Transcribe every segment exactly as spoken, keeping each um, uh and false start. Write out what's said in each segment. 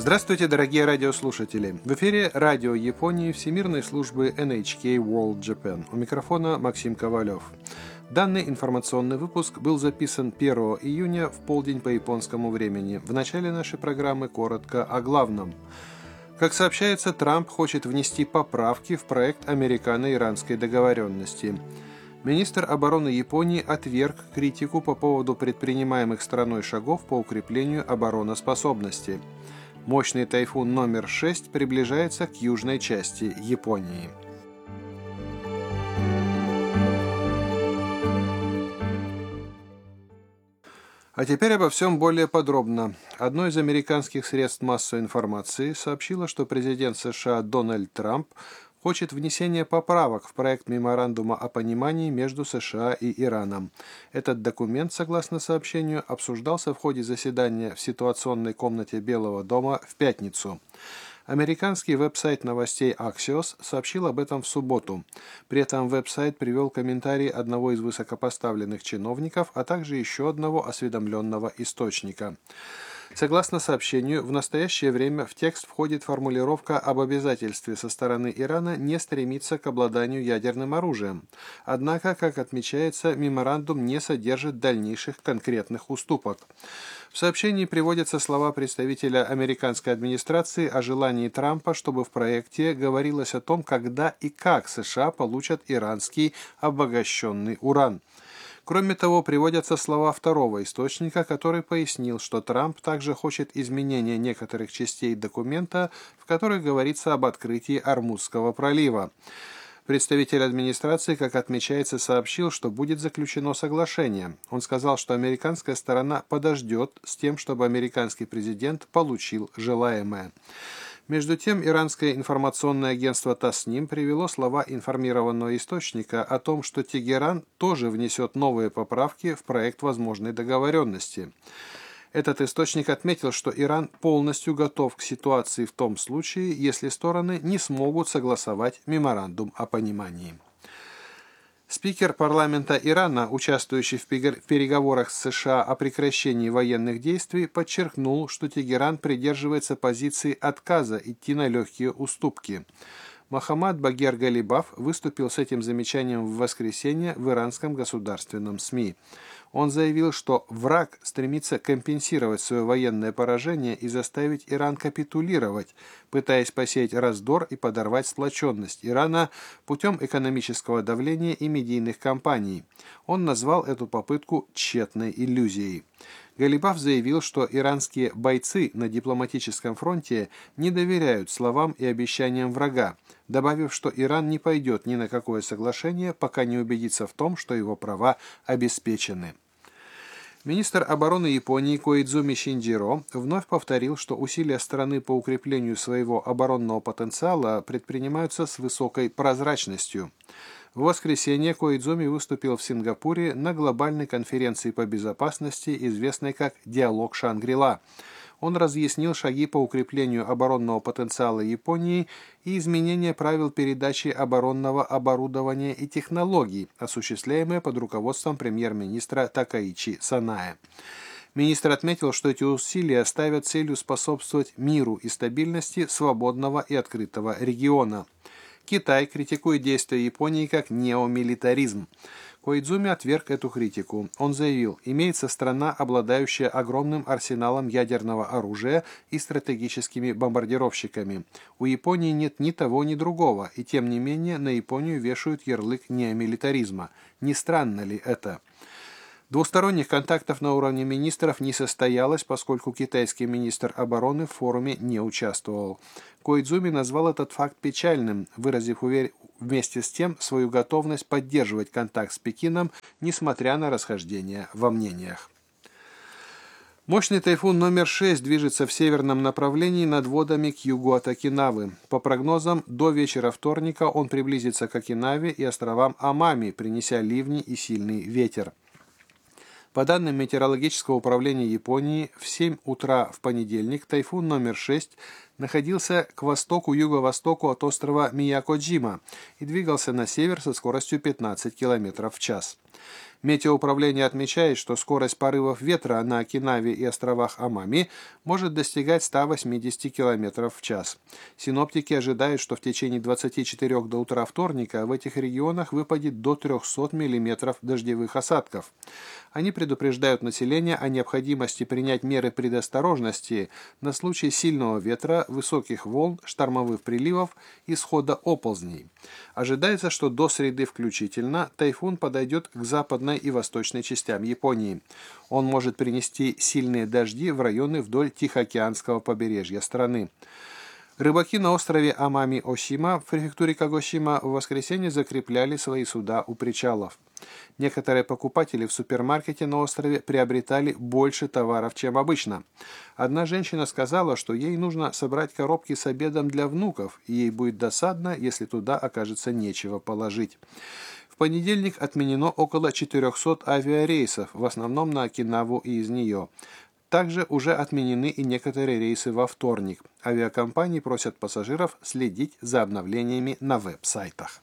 Здравствуйте, дорогие радиослушатели! В эфире радио Японии Всемирной службы эн эйч кей World Japan. У микрофона Максим Ковалев. Данный информационный выпуск был записан первого июня в полдень по японскому времени. В начале нашей программы коротко о главном. Как сообщается, Трамп хочет внести поправки в проект американо-иранской договоренности. Министр обороны Японии отверг критику по поводу предпринимаемых страной шагов по укреплению обороноспособности. Мощный тайфун номер шесть приближается к южной части Японии. А теперь обо всем более подробно. Одно из американских средств массовой информации сообщило, что президент США Дональд Трамп хочет внесения поправок в проект меморандума о понимании между США и Ираном. Этот документ, согласно сообщению, обсуждался в ходе заседания в ситуационной комнате Белого дома в пятницу. Американский веб-сайт новостей Axios сообщил об этом в субботу. При этом веб-сайт привел комментарий одного из высокопоставленных чиновников, а также еще одного осведомленного источника. Согласно сообщению, в настоящее время в текст входит формулировка об обязательстве со стороны Ирана не стремиться к обладанию ядерным оружием. Однако, как отмечается, меморандум не содержит дальнейших конкретных уступок. В сообщении приводятся слова представителя американской администрации о желании Трампа, чтобы в проекте говорилось о том, когда и как США получат иранский обогащенный уран. Кроме того, приводятся слова второго источника, который пояснил, что Трамп также хочет изменения некоторых частей документа, в которых говорится об открытии Ормузского пролива. Представитель администрации, как отмечается, сообщил, что будет заключено соглашение. Он сказал, что американская сторона подождет с тем, чтобы американский президент получил желаемое. Между тем, иранское информационное агентство Тасним привело слова информированного источника о том, что Тегеран тоже внесет новые поправки в проект возможной договоренности. Этот источник отметил, что Иран полностью готов к ситуации в том случае, если стороны не смогут согласовать меморандум о понимании. Спикер парламента Ирана, участвующий в переговорах с США о прекращении военных действий, подчеркнул, что Тегеран придерживается позиции отказа идти на легкие уступки. Мохаммад Багер Галибаф выступил с этим замечанием в воскресенье в иранском государственном СМИ. Он заявил, что враг стремится компенсировать свое военное поражение и заставить Иран капитулировать, пытаясь посеять раздор и подорвать сплоченность Ирана путем экономического давления и медийных кампаний. Он назвал эту попытку тщетной иллюзией. Галибаф заявил, что иранские бойцы на дипломатическом фронте не доверяют словам и обещаниям врага, добавив, что Иран не пойдет ни на какое соглашение, пока не убедится в том, что его права обеспечены. Министр обороны Японии Коидзуми Шинджиро вновь повторил, что усилия страны по укреплению своего оборонного потенциала предпринимаются с высокой прозрачностью. В воскресенье Коидзуми выступил в Сингапуре на глобальной конференции по безопасности, известной как «Диалог Шангри-Ла». Он разъяснил шаги по укреплению оборонного потенциала Японии и изменения правил передачи оборонного оборудования и технологий, осуществляемые под руководством премьер-министра Такаичи Санае. Министр отметил, что эти усилия ставят целью способствовать миру и стабильности свободного и открытого региона. Китай критикует действия Японии как неомилитаризм. Коидзуми отверг эту критику. Он заявил, имеется страна, обладающая огромным арсеналом ядерного оружия и стратегическими бомбардировщиками. У Японии нет ни того, ни другого, и тем не менее на Японию вешают ярлык неомилитаризма. Не странно ли это? Двусторонних контактов на уровне министров не состоялось, поскольку китайский министр обороны в форуме не участвовал. Коидзуми назвал этот факт печальным, выразив увер... вместе с тем свою готовность поддерживать контакт с Пекином, несмотря на расхождения во мнениях. Мощный тайфун номер шесть движется в северном направлении над водами к югу от Окинавы. По прогнозам, до вечера вторника он приблизится к Окинаве и островам Амами, принеся ливни и сильный ветер. По данным Метеорологического управления Японии, в семь утра в понедельник тайфун номер шесть находился к востоку-юго-востоку от острова Миякоджима и двигался на север со скоростью пятнадцать километров в час. Метеоуправление отмечает, что скорость порывов ветра на Окинаве и островах Амами может достигать ста восьмидесяти километров в час. Синоптики ожидают, что в течение двадцати четырёх до утра вторника в этих регионах выпадет до трёхсот миллиметров дождевых осадков. Они предупреждают население о необходимости принять меры предосторожности на случай сильного ветра, высоких волн, штормовых приливов и схода оползней. Ожидается, что до среды включительно тайфун подойдет к западной и восточной частям Японии. Он может принести сильные дожди в районы вдоль Тихоокеанского побережья страны. Рыбаки на острове Амами-Осима в префектуре Кагосима в воскресенье закрепляли свои суда у причалов. Некоторые покупатели в супермаркете на острове приобретали больше товаров, чем обычно. Одна женщина сказала, что ей нужно собрать коробки с обедом для внуков, и ей будет досадно, если туда окажется нечего положить. В понедельник отменено около четырёхсот авиарейсов, в основном на Окинаву и из нее. Также уже отменены и некоторые рейсы во вторник. Авиакомпании просят пассажиров следить за обновлениями на веб-сайтах.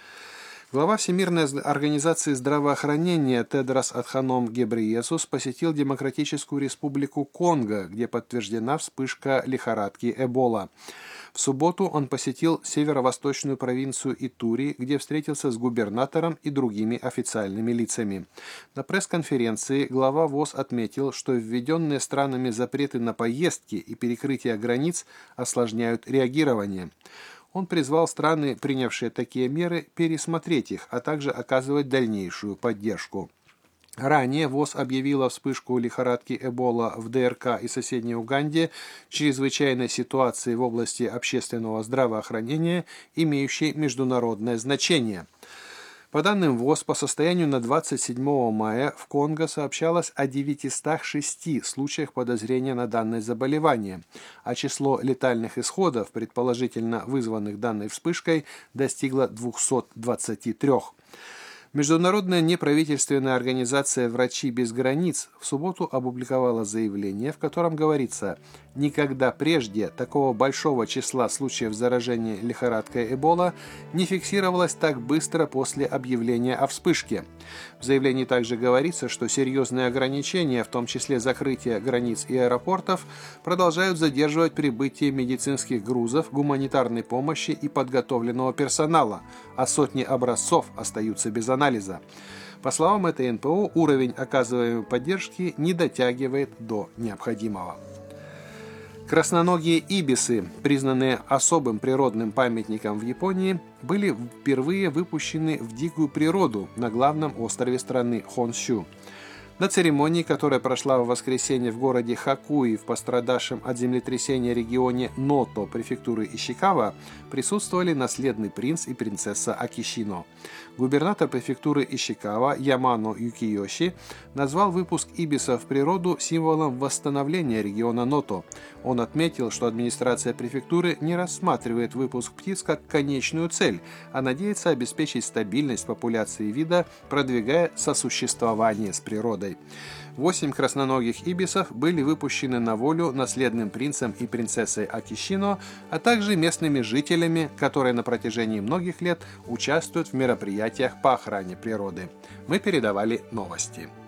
Глава Всемирной организации здравоохранения Тедрос Адханом Гебрейесус посетил Демократическую Республику Конго, где подтверждена вспышка лихорадки Эбола. В субботу он посетил северо-восточную провинцию Итури, где встретился с губернатором и другими официальными лицами. На пресс-конференции глава ВОЗ отметил, что введенные странами запреты на поездки и перекрытие границ осложняют реагирование. Он призвал страны, принявшие такие меры, пересмотреть их, а также оказывать дальнейшую поддержку. Ранее ВОЗ объявила вспышку лихорадки Эбола в ДРК и соседней Уганде чрезвычайной ситуацией в области общественного здравоохранения, имеющей международное значение. По данным ВОЗ, по состоянию на двадцать седьмое мая в Конго сообщалось о девятистах шести случаях подозрения на данное заболевание, а число летальных исходов, предположительно вызванных данной вспышкой, достигло двухсот двадцати трёх. Международная неправительственная организация «Врачи без границ» в субботу опубликовала заявление, в котором говорится: «Никогда прежде такого большого числа случаев заражения лихорадкой Эбола не фиксировалось так быстро после объявления о вспышке». В заявлении также говорится, что серьезные ограничения, в том числе закрытие границ и аэропортов, продолжают задерживать прибытие медицинских грузов, гуманитарной помощи и подготовленного персонала, а сотни образцов остаются без анализа. По словам этой эн пэ о, уровень оказываемой поддержки не дотягивает до необходимого. Красноногие ибисы, признанные особым природным памятником в Японии, были впервые выпущены в дикую природу на главном острове страны Хонсю. На церемонии, которая прошла в воскресенье в городе Хакуи в пострадавшем от землетрясения регионе Ното префектуры Ишикава, присутствовали наследный принц и принцесса Акишино. Губернатор префектуры Ишикава Ямано Юкиёши назвал выпуск ибиса в природу символом восстановления региона Ното. Он отметил, что администрация префектуры не рассматривает выпуск птиц как конечную цель, а надеется обеспечить стабильность популяции вида, продвигая сосуществование с природой. Восемь красноногих ибисов были выпущены на волю наследным принцем и принцессой Акишино, а также местными жителями, которые на протяжении многих лет участвуют в мероприятиях по охране природы. Мы передавали новости.